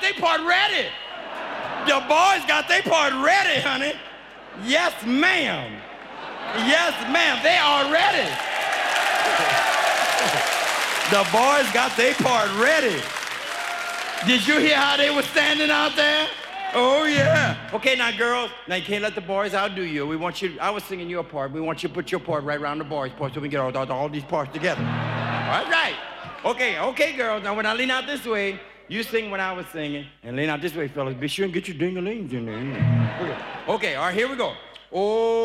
their part ready. The boys got their part ready, honey. Yes, ma'am. Yes, ma'am, they are ready. The boys got their part ready. Did you hear how they were standing out there? Oh, yeah. Okay, now, girls, now you can't let the boys outdo you. We want you, I was singing your part. We want you to put your part right around the boys' part so we can get all these parts together. All right. Okay, girls. Now, when I lean out this way, you sing when I was singing, and lean out this way, fellas. Be sure and get your ding-a-lings in there. Okay, all right, here we go. Oh.